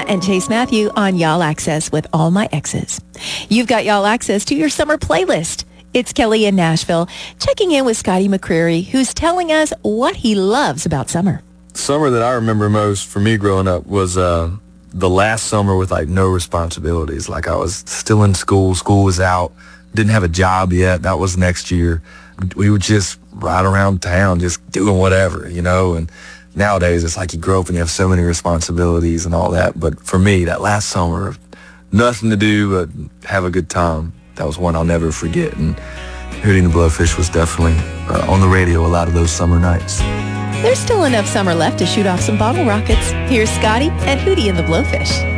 Matt and Chase Matthew on Y'all Access with All My Exes. You've got Y'all Access to your summer playlist. It's Kelly in Nashville, checking in with Scotty McCreery, who's telling us what he loves about summer. Summer that I remember most for me growing up was the last summer with like no responsibilities. Like I was still in school was out, didn't have a job yet. That was next year. We would just ride around town, just doing whatever, you know, and nowadays it's like you grow up and you have so many responsibilities and all that. But for me, that last summer, nothing to do but have a good time. That was one I'll never forget. And Hootie and the Blowfish was definitely on the radio a lot of those summer nights. There's still enough summer left to shoot off some bottle rockets. Here's Scotty and Hootie and the Blowfish.